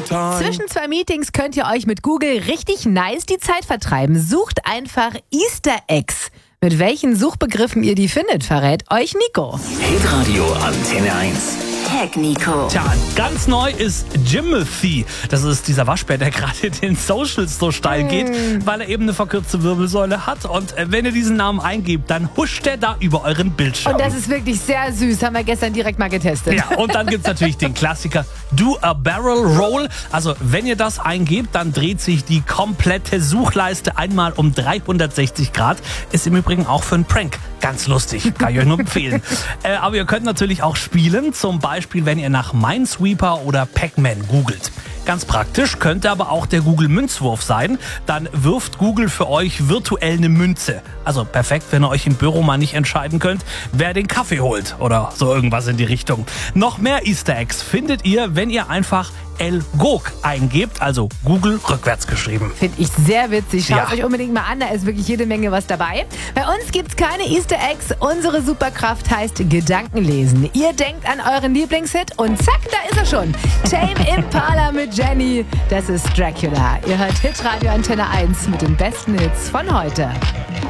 Zwischen zwei Meetings könnt ihr euch mit Google richtig nice die Zeit vertreiben. Sucht einfach Easter Eggs. Mit welchen Suchbegriffen ihr die findet, verrät euch Nico. Hitradio Antenne 1. Tag Nico. Tja, ganz neu ist Jimothy. Das ist dieser Waschbär, der gerade in den Socials so steil geht, weil er eben eine verkürzte Wirbelsäule hat. Und wenn ihr diesen Namen eingebt, dann huscht er da über euren Bildschirm. Und das ist wirklich sehr süß. Haben wir gestern direkt mal getestet. Ja, und dann gibt's natürlich den Klassiker Do a Barrel Roll. Also wenn ihr das eingebt, dann dreht sich die komplette Suchleiste einmal um 360 Grad. Ist im Übrigen auch für einen Prank ganz lustig. Kann ich euch nur empfehlen. Aber ihr könnt natürlich auch spielen. Zum Beispiel, wenn ihr nach Minesweeper oder Pac-Man googelt. Ganz praktisch könnte aber auch der Google-Münzwurf sein. Dann wirft Google für euch virtuell eine Münze. Also perfekt, wenn ihr euch im Büro mal nicht entscheiden könnt, wer den Kaffee holt oder so irgendwas in die Richtung. Noch mehr Easter Eggs findet ihr, wenn ihr einfach El Gog eingebt, also Google rückwärts geschrieben. Finde ich sehr witzig. Schaut Ja. euch unbedingt mal an, da ist wirklich jede Menge was dabei. Bei uns gibt's keine Easter Eggs. Unsere Superkraft heißt Gedankenlesen. Ihr denkt an euren Lieblingshit und zack, da ist er schon. Tame Impala mit Jenny. Das ist Dracula. Ihr hört Hitradio Antenne 1 mit den besten Hits von heute.